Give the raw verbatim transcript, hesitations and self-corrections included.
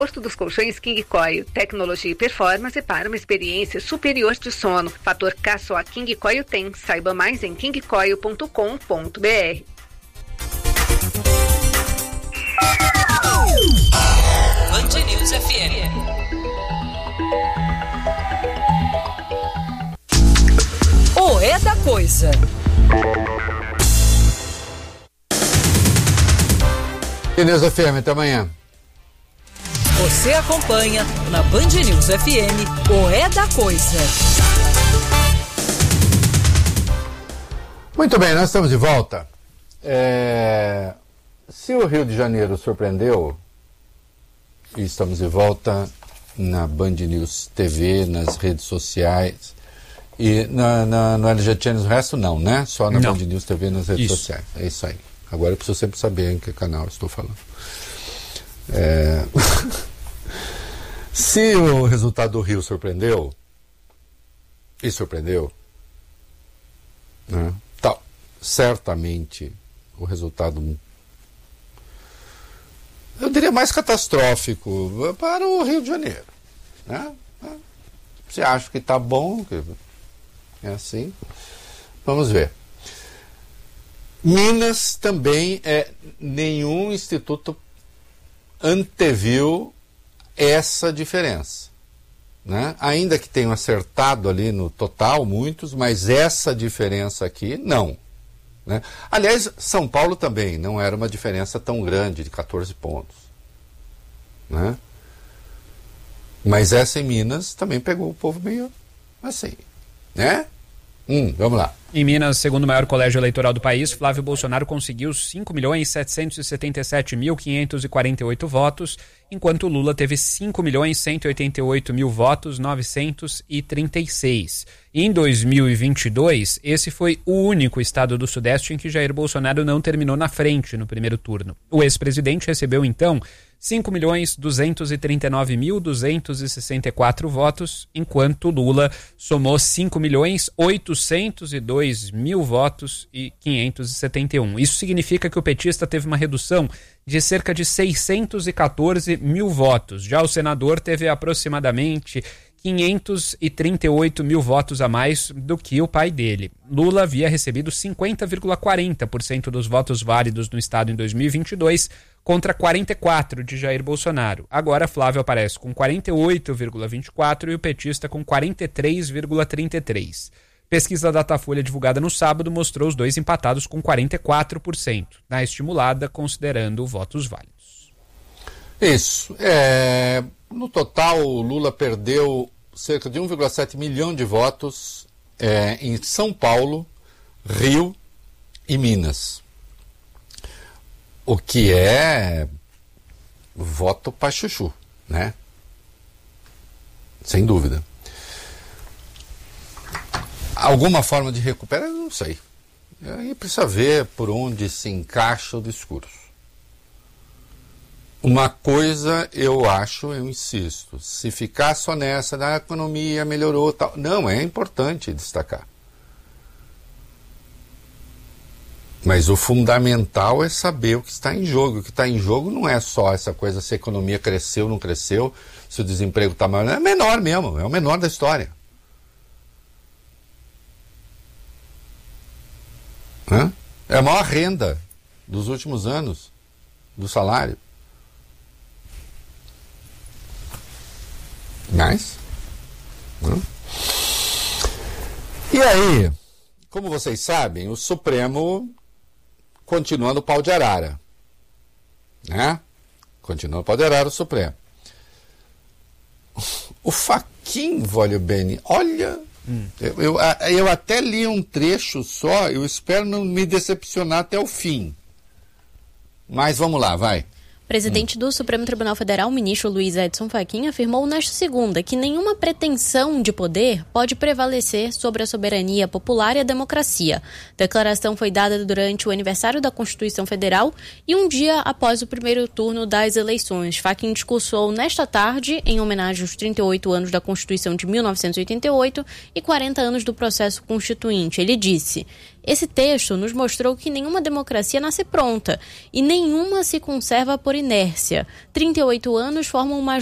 Conforto dos colchões King Coil, tecnologia e performance para uma experiência superior de sono. Fator K só a King Coil tem. Saiba mais em king coil ponto com ponto b r. Band News F M. O É da Coisa. Band News F M, até amanhã. Você acompanha na Band News F M o É da Coisa. Muito bem, nós estamos de volta. É... Se o Rio de Janeiro surpreendeu, e estamos de volta na Band News T V, nas redes sociais, e na, na, no L G Channels, o resto não, né? Só na não. Band News T V, nas redes isso. sociais. É isso aí. Agora eu preciso sempre saber em que canal eu estou falando. É... Se o resultado do Rio surpreendeu, e surpreendeu, né? Tá, certamente o resultado, eu diria, mais catastrófico para o Rio de Janeiro, né? Você acha que está bom, que é assim, vamos ver. Minas também, é, nenhum instituto anteviu essa diferença, né? Ainda que tenham acertado ali no total muitos, mas essa diferença aqui não, né? Aliás, São Paulo também não era uma diferença tão grande de catorze pontos, né? Mas essa em Minas também pegou o povo meio assim, né? Hum, vamos lá. Em Minas, segundo o maior colégio eleitoral do país, Flávio Bolsonaro conseguiu cinco milhões setecentos e setenta e sete mil quinhentos e quarenta e oito votos, enquanto Lula teve cinco milhões cento e oitenta e oito mil votos, novecentos e trinta e seis. Em dois mil e vinte e dois, esse foi o único estado do Sudeste em que Jair Bolsonaro não terminou na frente no primeiro turno. O ex-presidente recebeu, então, cinco milhões duzentos e trinta e nove mil duzentos e sessenta e quatro votos, enquanto Lula somou cinco milhões oitocentos e dois mil votos e quinhentos e setenta e um. Isso significa que o petista teve uma redução de cerca de seiscentos e catorze mil votos. Já o senador teve aproximadamente quinhentos e trinta e oito mil votos a mais do que o pai dele. Lula havia recebido cinquenta vírgula quarenta por cento dos votos válidos no estado em dois mil e vinte e dois, contra quarenta e quatro por cento de Jair Bolsonaro. Agora Flávio aparece com quarenta e oito vírgula vinte e quatro por cento e o petista com quarenta e três vírgula trinta e três por cento. Pesquisa Datafolha divulgada no sábado mostrou os dois empatados com quarenta e quatro por cento, na estimulada considerando votos válidos. Isso. É, no total, o Lula perdeu cerca de um vírgula sete milhão de votos é, em São Paulo, Rio e Minas. O que é voto para chuchu, né? Sem dúvida. Alguma forma de recuperar? Eu não sei. Aí precisa ver por onde se encaixa o discurso. Uma coisa eu acho, eu insisto, se ficar só nessa, da economia melhorou, tal, não, é importante destacar. Mas o fundamental é saber o que está em jogo. O que está em jogo não é só essa coisa se a economia cresceu ou não cresceu, se o desemprego está maior, é menor mesmo, é o menor da história. Hã? É a maior renda dos últimos anos do salário. Mas, hã? E aí, como vocês sabem, o Supremo continua no pau de arara, né? Continua no pau de arara o Supremo. O Fachin, voglio bene, olha, hum. eu, eu, eu até li um trecho só, eu espero não me decepcionar até o fim. Mas vamos lá, vai. Presidente do Supremo Tribunal Federal, o ministro Luiz Edson Fachin, afirmou nesta segunda que nenhuma pretensão de poder pode prevalecer sobre a soberania popular e a democracia. A declaração foi dada durante o aniversário da Constituição Federal e um dia após o primeiro turno das eleições. Fachin discursou nesta tarde em homenagem aos trinta e oito anos da Constituição de mil novecentos e oitenta e oito e quarenta anos do processo constituinte. Ele disse: Esse texto nos mostrou que nenhuma democracia nasce pronta e nenhuma se conserva por inércia. trinta e oito anos formam uma